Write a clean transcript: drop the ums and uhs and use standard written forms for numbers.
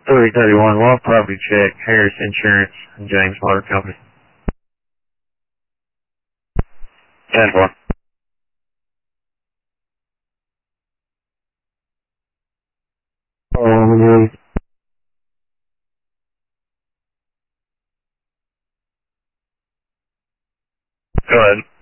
3031, Law Property Check, Harris Insurance, and James Water Company. 10-4. Go ahead.